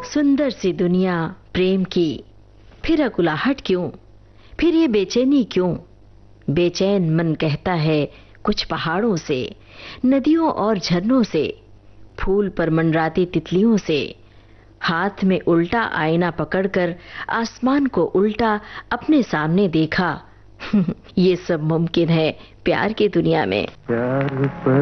सुंदर सी दुनिया प्रेम की, फिर अकुलाहट क्यों, फिर ये बेचैनी क्यों। बेचैन मन कहता है कुछ पहाड़ों से, नदियों और झरनों से, फूल पर मंडराती तितलियों से। हाथ में उल्टा आईना पकड़कर आसमान को उल्टा अपने सामने देखा। ये सब मुमकिन है प्यार की दुनिया में।